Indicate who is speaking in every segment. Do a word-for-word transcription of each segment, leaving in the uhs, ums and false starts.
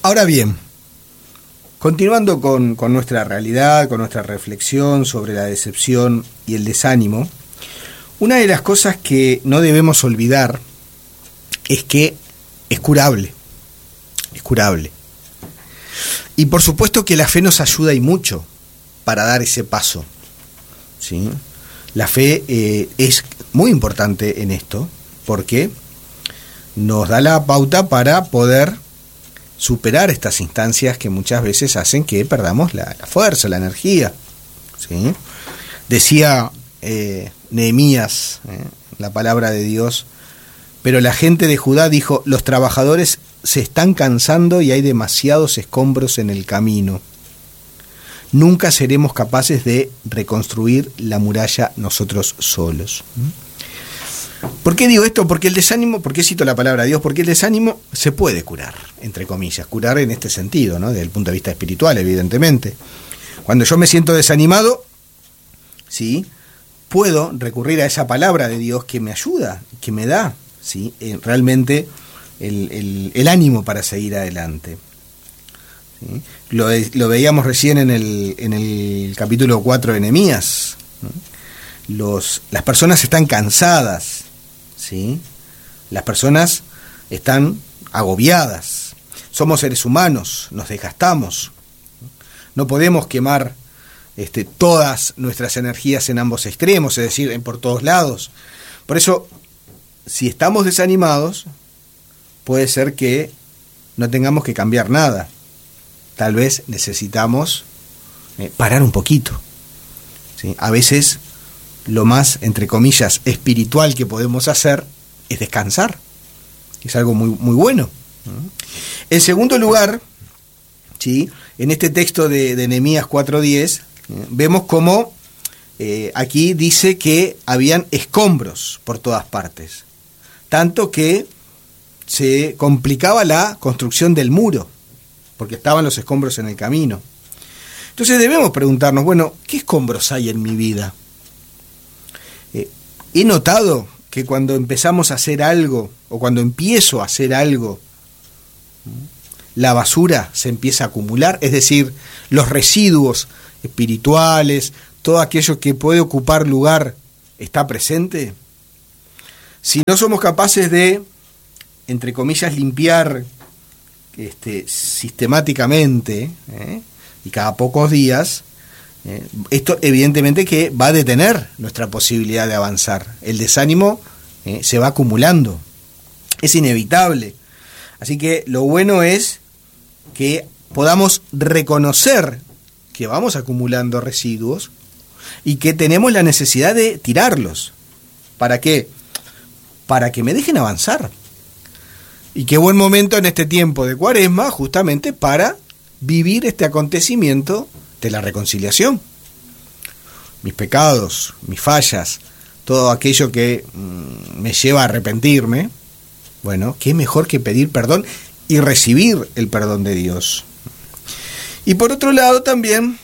Speaker 1: Ahora bien, continuando con, con nuestra realidad, con nuestra reflexión sobre la decepción y el desánimo, una de las cosas que no debemos olvidar es que es curable, es curable. Y por supuesto que la fe nos ayuda y mucho para dar ese paso, ¿sí? La fe eh, es muy importante en esto porque nos da la pauta para poder superar estas instancias que muchas veces hacen que perdamos la, la fuerza, la energía, ¿sí? Decía eh, Nehemías, eh, la palabra de Dios, pero la gente de Judá dijo: los trabajadores se están cansando y hay demasiados escombros en el camino. Nunca seremos capaces de reconstruir la muralla nosotros solos. ¿Por qué digo esto? Porque el desánimo, ¿por qué cito la palabra de Dios? Porque el desánimo se puede curar, entre comillas, curar en este sentido, ¿no? Desde el punto de vista espiritual, evidentemente. Cuando yo me siento desanimado, ¿sí?, puedo recurrir a esa palabra de Dios que me ayuda, que me da, ¿sí?, eh, realmente el, el, el ánimo para seguir adelante. ¿Sí? Lo, lo veíamos recién en el, en el capítulo cuatro de Nehemías. Los, las personas están cansadas, ¿sí? Las personas están agobiadas. Somos seres humanos, nos desgastamos. No podemos quemar este, todas nuestras energías en ambos extremos, es decir, en por todos lados. Por eso, si estamos desanimados, puede ser que no tengamos que cambiar nada. Tal vez necesitamos eh, parar un poquito, ¿sí? A veces lo más, entre comillas, espiritual que podemos hacer es descansar. Es algo muy, muy bueno. En segundo lugar, ¿sí?, en este texto de, de Nehemías cuatro diez, ¿eh? vemos cómo eh, aquí dice que habían escombros por todas partes, tanto que se complicaba la construcción del muro, porque estaban los escombros en el camino. Entonces debemos preguntarnos, bueno, ¿qué escombros hay en mi vida? Eh, he notado que cuando empezamos a hacer algo, o cuando empiezo a hacer algo, la basura se empieza a acumular, es decir, los residuos espirituales, todo aquello que puede ocupar lugar, está presente. Si no somos capaces de, entre comillas, limpiar este, sistemáticamente, ¿eh? y cada pocos días, eh, esto evidentemente que va a detener nuestra posibilidad de avanzar. El desánimo eh, se va acumulando, es inevitable. Así que lo bueno es que podamos reconocer que vamos acumulando residuos y que tenemos la necesidad de tirarlos. ¿Para qué? Para que me dejen avanzar. Y qué buen momento en este tiempo de Cuaresma, justamente para vivir este acontecimiento de la reconciliación. Mis pecados, mis fallas, todo aquello que mmm, me lleva a arrepentirme, bueno, qué mejor que pedir perdón y recibir el perdón de Dios. Y por otro lado también,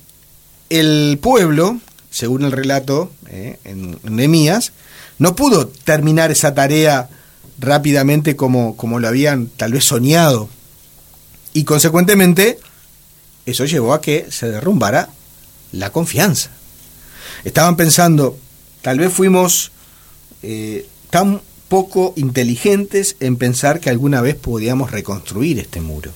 Speaker 1: el pueblo, según el relato eh, en Nehemías, no pudo terminar esa tarea rápidamente como, como lo habían tal vez soñado, y consecuentemente eso llevó a que se derrumbara la confianza. Estaban pensando, tal vez fuimos eh, tan poco inteligentes en pensar que alguna vez podíamos reconstruir este muro.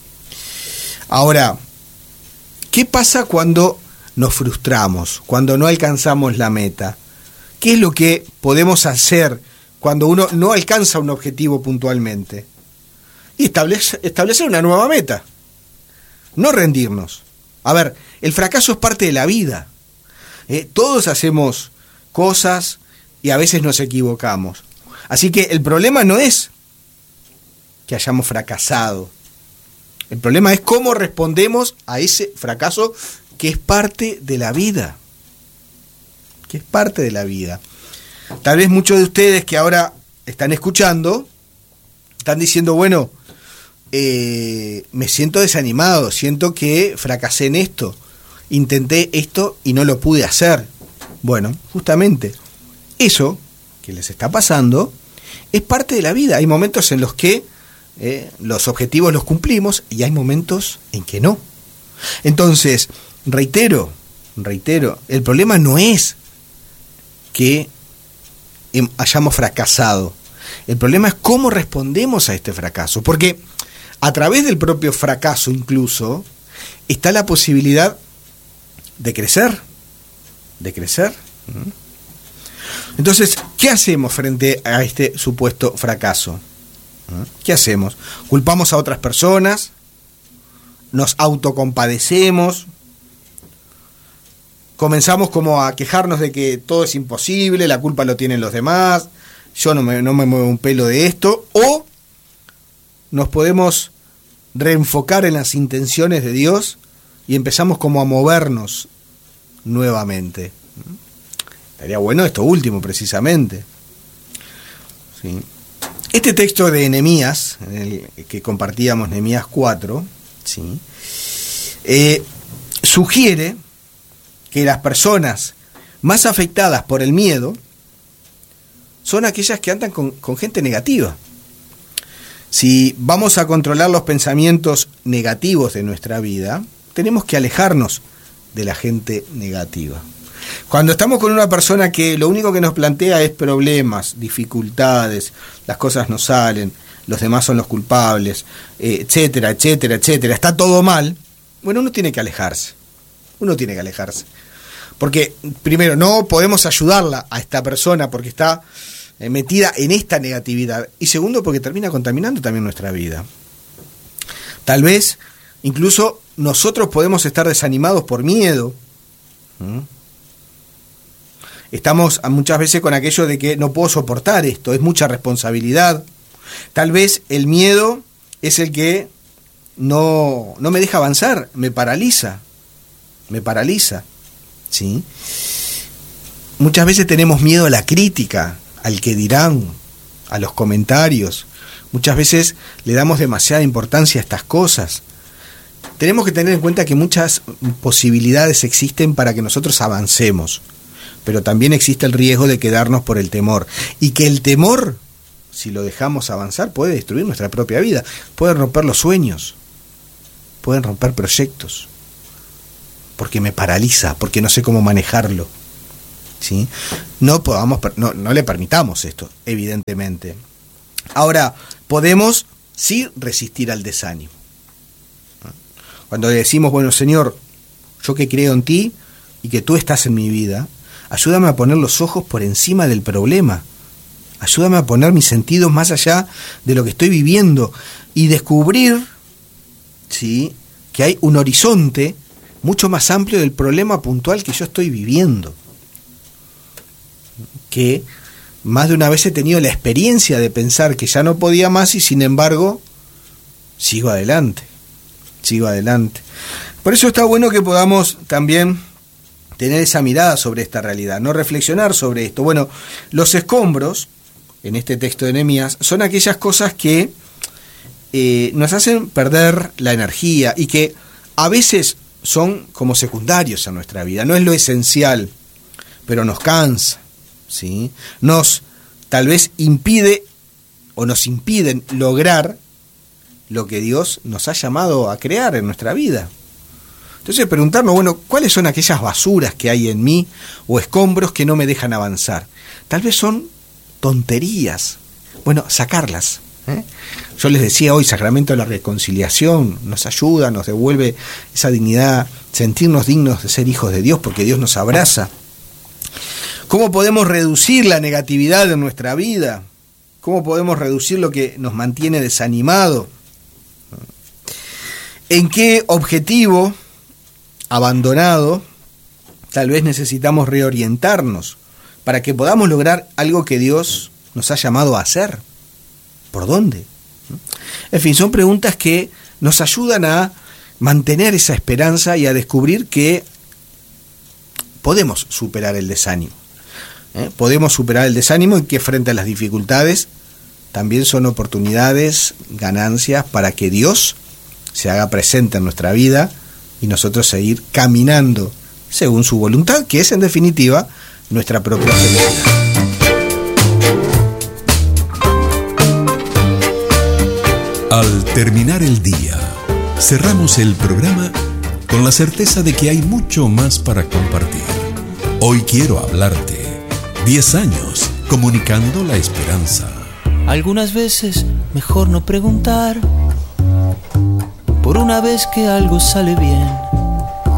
Speaker 1: Ahora, ¿qué pasa cuando nos frustramos, cuando no alcanzamos la meta? ¿Qué es lo que podemos hacer cuando uno no alcanza un objetivo puntualmente? Y establece, establecer una nueva meta, no rendirnos. A ver, el fracaso es parte de la vida. Eh, todos hacemos cosas y a veces nos equivocamos. Así que el problema no es que hayamos fracasado. El problema es cómo respondemos a ese fracaso que es parte de la vida. Que es parte de la vida. Tal vez muchos de ustedes que ahora están escuchando están diciendo, bueno, eh, me siento desanimado, siento que fracasé en esto, intenté esto y no lo pude hacer. Bueno, justamente eso que les está pasando es parte de la vida. Hay momentos en los que ¿eh? Los objetivos los cumplimos y hay momentos en que no. Entonces, reitero, reitero, el problema no es que hayamos fracasado. El problema es cómo respondemos a este fracaso, porque a través del propio fracaso incluso está la posibilidad de crecer, de crecer. Entonces, ¿qué hacemos frente a este supuesto fracaso? ¿Qué hacemos? ¿Culpamos a otras personas? ¿Nos autocompadecemos? ¿Comenzamos como a quejarnos de que todo es imposible, la culpa lo tienen los demás, yo no me, no me muevo un pelo de esto? ¿O nos podemos reenfocar en las intenciones de Dios y empezamos como a movernos nuevamente? Estaría bueno esto último, precisamente. ¿Sí? Este texto de Nehemías, en el que compartíamos, Nehemías cuatro, ¿sí? eh, sugiere que las personas más afectadas por el miedo son aquellas que andan con, con gente negativa. Si vamos a controlar los pensamientos negativos de nuestra vida, tenemos que alejarnos de la gente negativa. Cuando estamos con una persona que lo único que nos plantea es problemas, dificultades, las cosas no salen, los demás son los culpables, eh, etcétera, etcétera, etcétera, está todo mal, bueno, uno tiene que alejarse, uno tiene que alejarse. Porque, primero, no podemos ayudarla a esta persona porque está eh, metida en esta negatividad. Y segundo, porque termina contaminando también nuestra vida. Tal vez, incluso, nosotros podemos estar desanimados por miedo. ¿Mm? Estamos muchas veces con aquello de que no puedo soportar esto, es mucha responsabilidad. Tal vez el miedo es el que no, no me deja avanzar, me paraliza, me paraliza. ¿Sí? Muchas veces tenemos miedo a la crítica, al que dirán, a los comentarios. Muchas veces le damos demasiada importancia a estas cosas. Tenemos que tener en cuenta que muchas posibilidades existen para que nosotros avancemos, pero también existe el riesgo de quedarnos por el temor, y que el temor, si lo dejamos avanzar, puede destruir nuestra propia vida, puede romper los sueños, pueden romper proyectos, porque me paraliza, porque no sé cómo manejarlo. ¿Sí? No podamos, no, no le permitamos esto, evidentemente. Ahora, podemos sí resistir al desánimo. Cuando decimos, bueno, Señor, yo que creo en ti y que tú estás en mi vida, ayúdame a poner los ojos por encima del problema. Ayúdame a poner mis sentidos más allá de lo que estoy viviendo y descubrir, ¿sí?, que hay un horizonte mucho más amplio del problema puntual que yo estoy viviendo. Que más de una vez he tenido la experiencia de pensar que ya no podía más y sin embargo sigo adelante, sigo adelante. Por eso está bueno que podamos también tener esa mirada sobre esta realidad, no reflexionar sobre esto. Bueno, los escombros, en este texto de Nehemías, son aquellas cosas que eh, nos hacen perder la energía y que a veces son como secundarios a nuestra vida, no es lo esencial, pero nos cansa, ¿sí? Nos tal vez impide o nos impiden lograr lo que Dios nos ha llamado a crear en nuestra vida. Entonces preguntarnos, bueno, ¿cuáles son aquellas basuras que hay en mí o escombros que no me dejan avanzar? Tal vez son tonterías. Bueno, sacarlas. ¿eh? Yo les decía hoy, Sacramento de la Reconciliación nos ayuda, nos devuelve esa dignidad, sentirnos dignos de ser hijos de Dios porque Dios nos abraza. ¿Cómo podemos reducir la negatividad en nuestra vida? ¿Cómo podemos reducir lo que nos mantiene desanimado? ¿En qué objetivo abandonado tal vez necesitamos reorientarnos para que podamos lograr algo que Dios nos ha llamado a hacer? ¿Por dónde? En fin, son preguntas que nos ayudan a mantener esa esperanza y a descubrir que podemos superar el desánimo. ¿Eh? Podemos superar el desánimo y que frente a las dificultades también son oportunidades, ganancias para que Dios se haga presente en nuestra vida y nosotros seguir caminando según su voluntad, que es en definitiva nuestra propia felicidad.
Speaker 2: Al terminar el día, cerramos el programa con la certeza de que hay mucho más para compartir. Hoy quiero hablarte. Diez años comunicando la esperanza.
Speaker 3: Algunas veces mejor no preguntar. Por una vez que algo sale bien,